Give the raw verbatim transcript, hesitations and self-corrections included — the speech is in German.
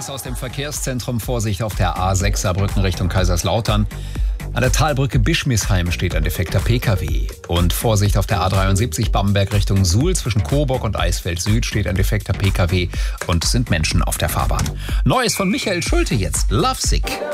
Neues aus dem Verkehrszentrum. Vorsicht auf der A sechs Saarbrücken Richtung Kaiserslautern. An der Talbrücke Bischmisheim steht ein defekter P K W. Und Vorsicht auf der A dreiundsiebzig Bamberg Richtung Suhl. Zwischen Coburg und Eisfeld Süd steht ein defekter P K W und sind Menschen auf der Fahrbahn. Neues von Michael Schulte jetzt. Lovesick.